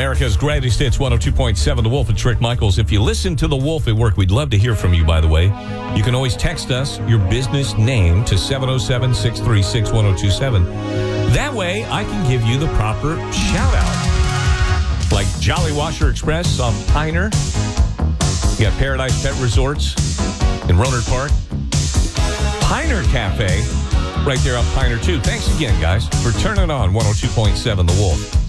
America's Greatest Hits 102.7 The Wolf and Trick Michaels. If you listen to The Wolf at work, we'd love to hear from you, by the way. You can always text us your business name to 707-636-1027. That way, I can give you the proper shout-out. Like Jolly Washer Express on Piner. You got Paradise Pet Resorts in Rohnert Park. Piner Cafe right there on Piner, too. Thanks again, guys, for turning on 102.7 The Wolf.